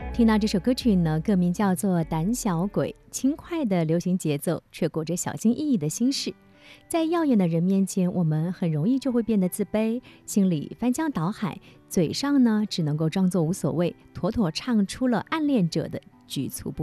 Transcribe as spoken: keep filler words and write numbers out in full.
听到这首歌曲呢，歌名叫做《胆小鬼》，轻快的流行节奏，却裹着小心翼翼的心事。在耀眼的人面前，我们很容易就会变得自卑，心里翻江倒海，嘴上呢只能够装作无所谓，妥妥唱出了暗恋者的局促不